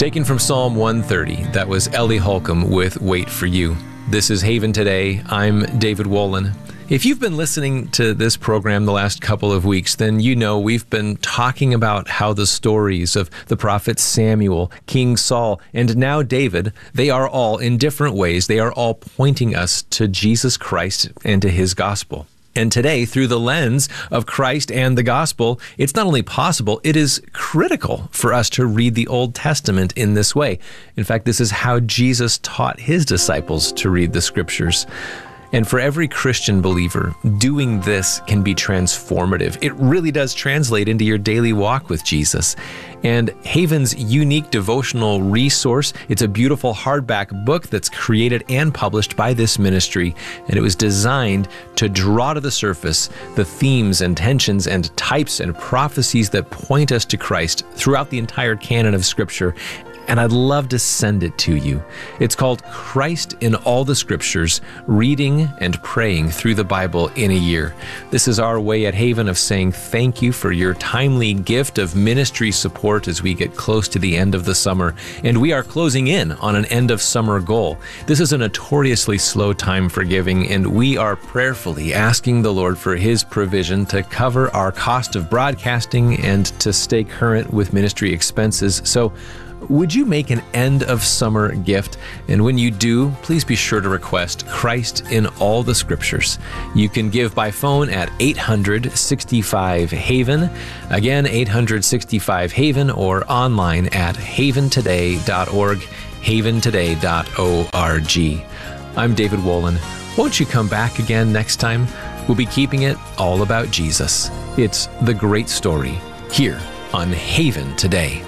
Taken from Psalm 130, that was Ellie Holcomb with Wait for You. This is Haven Today. I'm David Wolin. If you've been listening to this program the last couple of weeks, then you know we've been talking about how the stories of the prophet Samuel, King Saul, and now David, they are all, in different ways, they are all pointing us to Jesus Christ and to his gospel. And today, through the lens of Christ and the gospel, it's not only possible, it is critical for us to read the Old Testament in this way. In fact, this is how Jesus taught his disciples to read the scriptures. And for every Christian believer, doing this can be transformative. It really does translate into your daily walk with Jesus. And Haven's unique devotional resource, it's a beautiful hardback book that's created and published by this ministry, and it was designed to draw to the surface the themes and tensions and types and prophecies that point us to Christ throughout the entire canon of Scripture. And I'd love to send it to you. It's called Christ in All the Scriptures, Reading and Praying Through the Bible in a Year. This is our way at Haven of saying thank you for your timely gift of ministry support as we get close to the end of the summer. And we are closing in on an end of summer goal. This is a notoriously slow time for giving, and we are prayerfully asking the Lord for his provision to cover our cost of broadcasting and to stay current with ministry expenses. So would you make an end of summer gift? And when you do, please be sure to request Christ in All the Scriptures. You can give by phone at 865-HAVEN. Again, 865-HAVEN, or online at haventoday.org, haventoday.org. I'm David Wolin. Won't you come back again next time? We'll be keeping it all about Jesus. It's the great story here on Haven Today.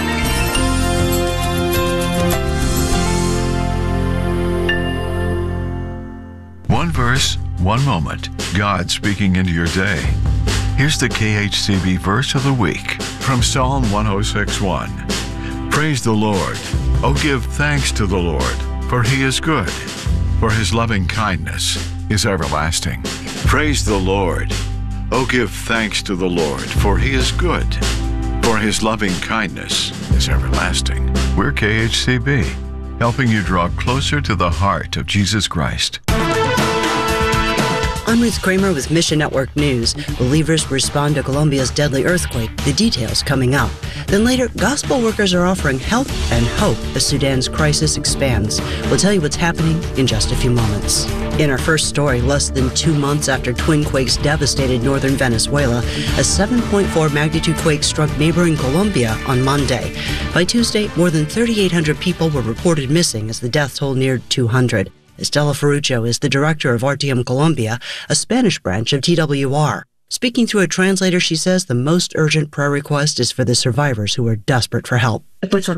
One verse, one moment, God speaking into your day. Here's the KHCB verse of the week from Psalm 106:1. Praise the Lord. Oh, give thanks to the Lord, for he is good, for his loving kindness is everlasting. Praise the Lord. Oh, give thanks to the Lord, for he is good, for his loving kindness is everlasting. We're KHCB, helping you draw closer to the heart of Jesus Christ. I'm Ruth Kramer with Mission Network News. Believers respond to Colombia's deadly earthquake. The details coming up. Then later, gospel workers are offering help and hope as Sudan's crisis expands. We'll tell you what's happening in just a few moments. In our first story, less than 2 months after twin quakes devastated northern Venezuela, a 7.4 magnitude quake struck neighboring Colombia on Monday. By Tuesday, more than 3,800 people were reported missing as the death toll neared 200. Estela Ferruccio is the director of RTM Colombia, a Spanish branch of TWR. Speaking through a translator, she says the most urgent prayer request is for the survivors who are desperate for help. Although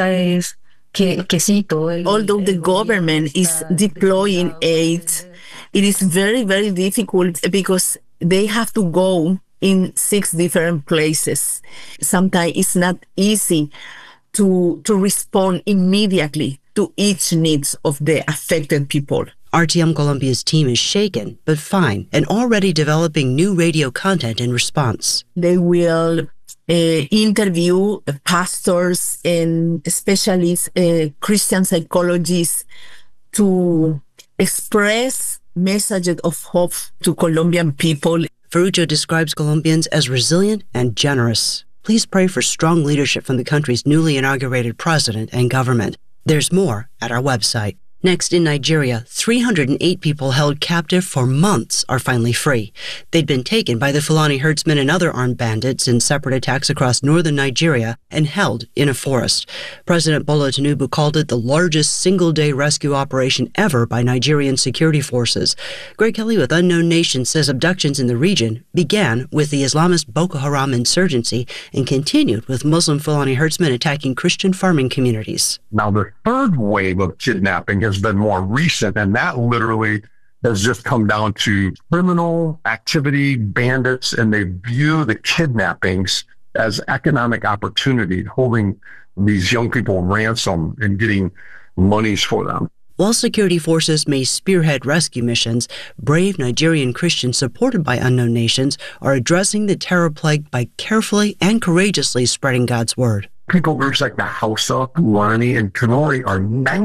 the government is deploying aid, it is very, very difficult because they have to go in 6 different places. Sometimes it's not easy to respond immediately to each needs of the affected people. RTM Colombia's team is shaken, but fine, and already developing new radio content in response. They will interview pastors and specialists, Christian psychologists, to express messages of hope to Colombian people. Ferruccio describes Colombians as resilient and generous. Please pray for strong leadership from the country's newly inaugurated president and government. There's more at our website. Next, in Nigeria, 308 people held captive for months are finally free. They'd been taken by the Fulani herdsmen and other armed bandits in separate attacks across northern Nigeria and held in a forest. President Bola Tinubu called it the largest single-day rescue operation ever by Nigerian security forces. Greg Kelly with Unknown Nation says abductions in the region began with the Islamist Boko Haram insurgency and continued with Muslim Fulani herdsmen attacking Christian farming communities. Now, the third wave of kidnapping has been more recent, and that literally has just come down to criminal activity, bandits, and they view the kidnappings as economic opportunity, holding these young people ransom and getting monies for them. While security forces may spearhead rescue missions, brave Nigerian Christians supported by Unknown Nations are addressing the terror plague by carefully and courageously spreading God's word. people groups like the Hausa, Fulani, and Kanuri are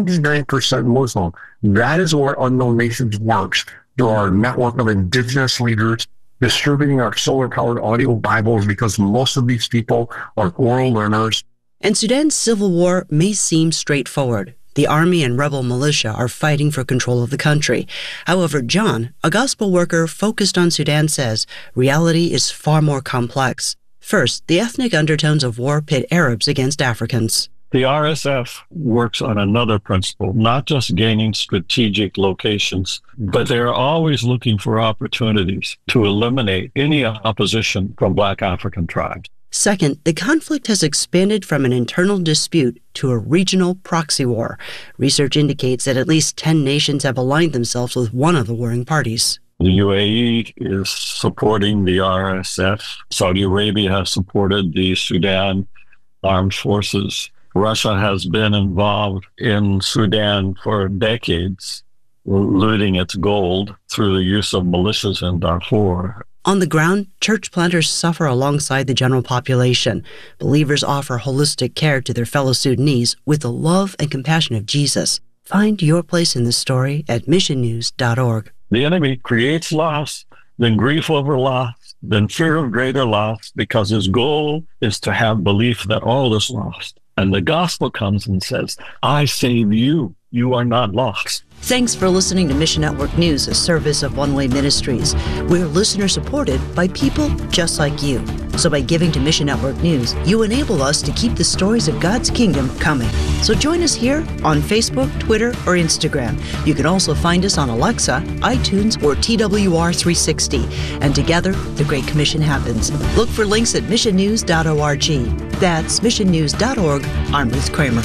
99% Muslim. That is where Unknown Nations works. There are a network of indigenous leaders distributing our solar-powered audio Bibles because most of these people are oral learners. And Sudan's civil war may seem straightforward. The army and rebel militia are fighting for control of the country. However, John, a gospel worker focused on Sudan, says reality is far more complex. First, the ethnic undertones of war pit Arabs against Africans. The RSF works on another principle, not just gaining strategic locations, but they're always looking for opportunities to eliminate any opposition from Black African tribes. Second, the conflict has expanded from an internal dispute to a regional proxy war. Research indicates that at least 10 nations have aligned themselves with one of the warring parties. The UAE is supporting the RSF. Saudi Arabia has supported the Sudan Armed Forces. Russia has been involved in Sudan for decades, looting its gold through the use of militias in Darfur. On the ground, church planters suffer alongside the general population. Believers offer holistic care to their fellow Sudanese with the love and compassion of Jesus. Find your place in the story at missionnews.org. The enemy creates loss, then grief over loss, then fear of greater loss, because his goal is to have belief that all is lost. And the gospel comes and says, I save you. You are not lost. Thanks for listening to Mission Network News, a service of One Way Ministries. We're listener-supported by people just like you. So by giving to Mission Network News, you enable us to keep the stories of God's kingdom coming. So join us here on Facebook, Twitter, or Instagram. You can also find us on Alexa, iTunes, or TWR360. And together, the Great Commission happens. Look for links at missionnews.org. That's missionnews.org. I'm Ruth Kramer.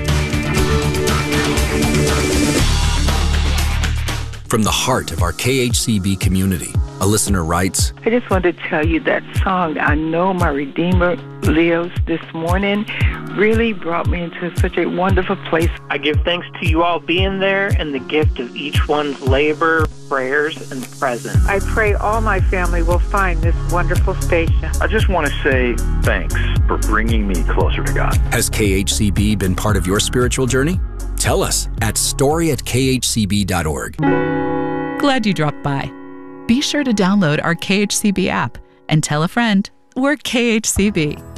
From the heart of our KHCB community, a listener writes, I just wanted to tell you that song, I Know My Redeemer Lives, this morning really brought me into such a wonderful place. I give thanks to you all being there and the gift of each one's labor, prayers, and presence. I pray all my family will find this wonderful station. I just want to say thanks for bringing me closer to God. Has KHCB been part of your spiritual journey? Tell us at story@khcb.org. Glad you dropped by. Be sure to download our KHCB app and tell a friend we're KHCB.